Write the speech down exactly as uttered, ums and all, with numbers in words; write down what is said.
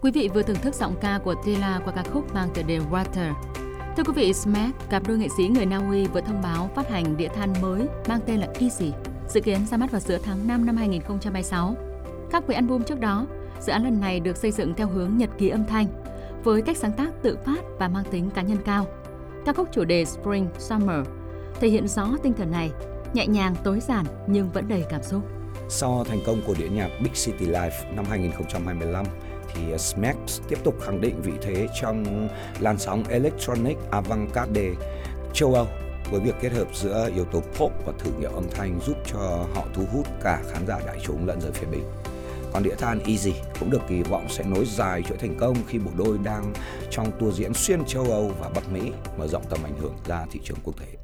Quý vị vừa thưởng thức giọng ca của Tela qua ca khúc mang tựa đề Water. Thưa quý vị, Smack, cặp đôi nghệ sĩ người Na Uy vừa thông báo phát hành đĩa than mới mang tên là Easy, dự kiến ra mắt vào giữa tháng năm năm hai nghìn không trăm hai mươi sáu. Khác với album trước đó, dự án lần này được xây dựng theo hướng nhật ký âm thanh, với cách sáng tác tự phát và mang tính cá nhân cao. Ca khúc chủ đề Spring Summer thể hiện rõ tinh thần này, nhẹ nhàng tối giản nhưng vẫn đầy cảm xúc. Sau thành công của đĩa nhạc Big City Life năm hai nghìn không trăm hai mươi lăm, thì Smack tiếp tục khẳng định vị thế trong làn sóng electronic avant-garde châu Âu với việc kết hợp giữa yếu tố pop và thử nghiệm âm thanh giúp cho họ thu hút cả khán giả đại chúng lẫn giới phê bình. Còn đĩa than Easy cũng được kỳ vọng sẽ nối dài chuỗi thành công khi bộ đôi đang trong tour diễn xuyên châu Âu và Bắc Mỹ, mở rộng tầm ảnh hưởng ra thị trường quốc tế.